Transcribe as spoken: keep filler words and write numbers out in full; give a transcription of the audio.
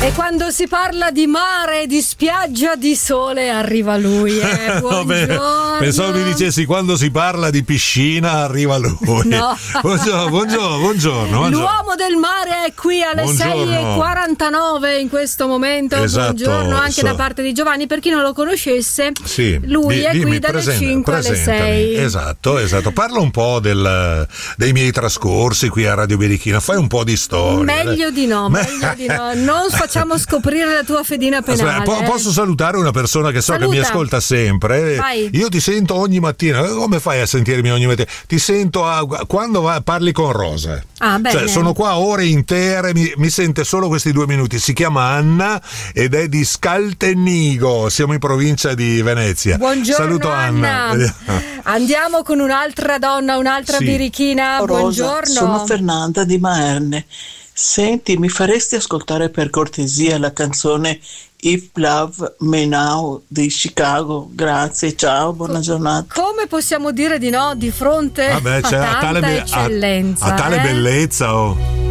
E quando si parla di mare, di spiaggia, di sole, arriva lui. Eh. Buongiorno. Pensavo mi dicessi quando si parla di piscina, arriva lui. No. Buongiorno, buongiorno, buongiorno, buongiorno. L'uomo del mare è qui alle Buongiorno. sei e quarantanove in questo momento. Esatto, Buongiorno anche so. da parte di Giovanni. Per chi non lo conoscesse, sì, lui di, è dimmi, qui dalle presenta, cinque alle presentami. sei. Esatto, esatto. Parla un po' del, dei miei trascorsi qui a Radio Berichina. Fai un po' di storia. Meglio di no, meglio di no. Non facciamo scoprire la tua fedina penale. Aspetta, po- eh. posso salutare una persona che so Saluta. che mi ascolta sempre? Vai. Io ti sento ogni mattina. Come fai a sentirmi ogni mattina? Ti sento a, quando va, parli con Rosa. Ah, bene. Cioè, sono qua ore intere, mi, mi sente solo questi due minuti. Si chiama Anna ed è di Scaltenigo. Siamo in provincia di Venezia. Buongiorno. Saluto Anna. Anna. Andiamo con un'altra donna, un'altra Sì. birichina. Rosa, Buongiorno. sono Fernanda di Maerne. Senti, mi faresti ascoltare per cortesia la canzone If Love Me Now di Chicago? Grazie, ciao, buona giornata. Come possiamo dire di no di fronte Vabbè, a c'è a tanta tale, be- eccellenza? a, a tale eh? bellezza. Oh.